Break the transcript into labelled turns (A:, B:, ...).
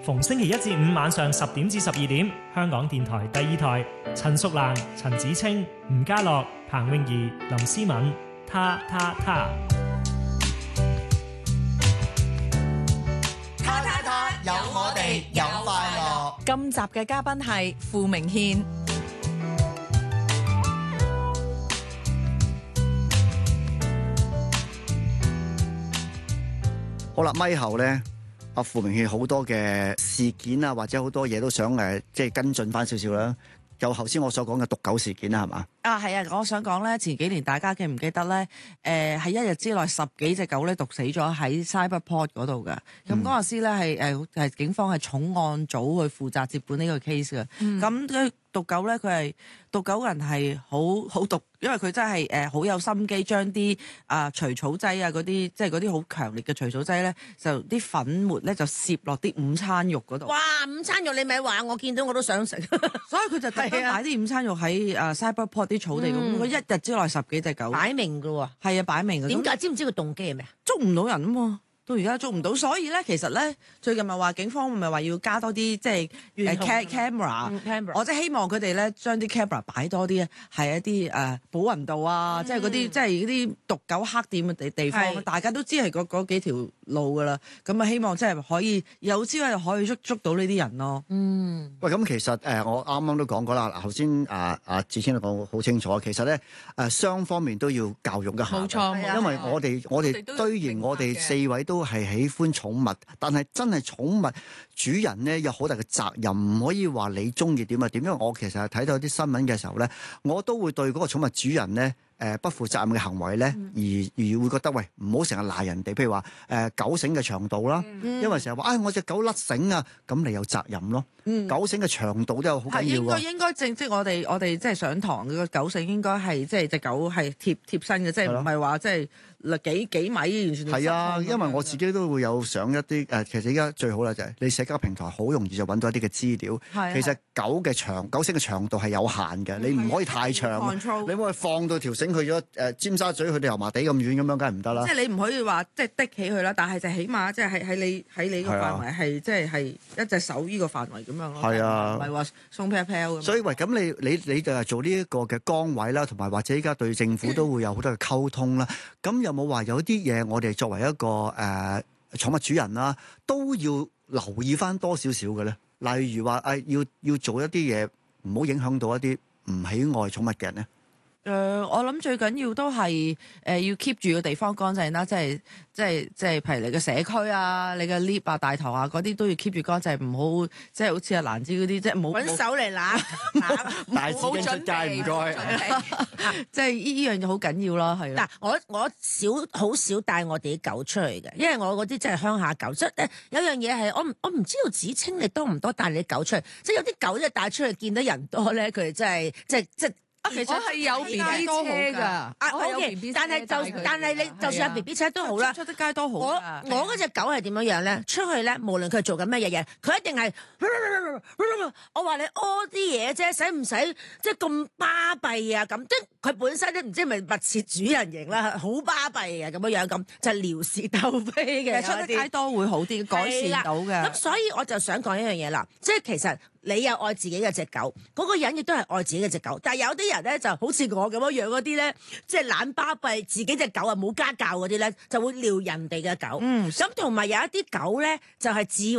A: 逢星期一至五晚上10點至12點，香港電台第二台，陳淑蘭、陳子清、吳家樂、彭詠儀、林思敏，他。
B: 有我哋，有快樂。
C: 今集嘅嘉賓係傅明憲。
B: 好啦，咪後咧，阿傅明憲好多嘅事件啊，或者好多嘢都想即係跟進翻少少啦。有頭先我所講嘅毒狗事件啦，係嘛？
D: 啊，係啊！我想講咧，前幾年大家記唔記得咧？喺一日之內10幾隻狗咧毒死咗喺 Cyberport 嗰度嘅。咁嗰陣時咧係警方係重案組去負責接管呢個 case 嘅。咁毒狗咧，佢係毒狗人係好毒，因為佢真係好有心機，將啲除草劑啊嗰啲，即係嗰啲好強烈嘅除草劑咧，就啲粉末咧就攝落啲午餐肉嗰度。
E: 哇！午餐肉你咪話，我見到我都想食。
D: 所以佢就特登擺啲午餐肉喺Cyberport 啲草地咁。佢一日之內10幾隻狗，
E: 擺明㗎喎。
D: 係啊，擺明嘅。
E: 點解？知唔知個動機係咩啊？
D: 捉唔到人啊嘛！到而家捉唔到，所以咧其實咧最近咪話警方咪話要加多啲即係camera，我即係希望佢哋咧將啲 camera 擺多啲，係一啲寶雲道啊，即係嗰啲即係嗰啲毒狗黑點嘅地方，大家都知係嗰幾條路噶啦，咁啊希望即係可以有朝一日可以捉到呢啲人咯。
B: 喂，咁其實我啱啱都講過啦，頭先子清都講好清楚，其實咧雙方面都要教育一下，
C: 冇錯，
B: 因為我哋雖然我哋4位都係喜歡寵物，但係真係寵物主人咧有好大嘅責任，唔可以話你中意點就點。因為我其實係睇到啲新聞嘅時候咧，我都會對嗰個寵物主人咧不負責任嘅行為咧，而會覺得喂，唔好成日賴人哋，譬如話狗繩嘅長度啦，因為成日話我隻狗甩繩啊，咁你有責任咯。狗繩嘅長度都有好緊要喎。
D: 應該正即我哋即係上堂嘅狗繩應該係即係隻狗係貼身嘅，即係唔係話即係幾米完全
B: 係啊，因為我自己都會有上一啲其實而家最好啦就係你社交平台好容易就揾到一啲嘅資料。其實狗繩嘅長度係有限嘅，你唔可以太長，你唔可以放到條繩去咗尖沙咀去到油麻地咁遠咁樣，梗係唔得啦。
D: 即係你唔可以話即係的起佢啦，但係就起碼即係喺你個範圍係即係一隻手呢個範圍咁樣咯。
B: 係啊，
D: 唔係話鬆飄飄咁。
B: 所以喂，咁你就係做呢一個嘅崗位啦，同埋或者依家對政府都會有好多嘅溝通啦。咁有冇話有啲嘢我哋作為一個寵物主人啦，都要留意翻多少少嘅咧？例如話要做一啲嘢，唔好影響到一啲唔喜愛寵物嘅人咧。
D: 我諗最緊要都係要 keep 住個地方乾淨啦，即係譬如你嘅社區啊、你嘅 lift 啊、大堂啊嗰啲都要 keep 住乾淨，唔好即係好似阿蘭芝嗰啲，即係冇
E: 揾手嚟揦，
B: 大紙巾出街唔該，
D: 即係呢樣嘢好緊要咯，係啦。
E: 嗱，我好少帶我哋啲狗出去嘅，因為我嗰啲真係鄉下狗。即係有樣嘢係我唔知道子清你多唔多帶你啲狗出去？即係有啲狗即係帶出去見到人多咧，佢哋真係即係。
C: 其實我係有 B B 車㗎，
E: 但係你就算有 B B 車都好啦，
D: 出得街都好。
E: 我嗰隻狗係點樣樣咧？出去咧，無論佢做緊乜嘢嘢，佢一定係我話你屙啲嘢啫，使唔使即係咁巴閉啊？咁即係佢本身都唔知係咪密切主人型啦，好巴閉啊咁樣樣咁，就撩事鬥非嘅。
D: 出得街多會好啲，改善到嘅。
E: 咁所以我就想講一樣嘢啦，即係其實你有愛自己嘅隻狗，嗰個人亦都係愛自己嘅隻狗，但係有啲人咧就好似我咁樣養嗰啲咧，即係懶巴閉，自己隻狗啊冇家教嗰啲咧，就會撩人哋嘅狗。咁同埋有一啲狗咧就係自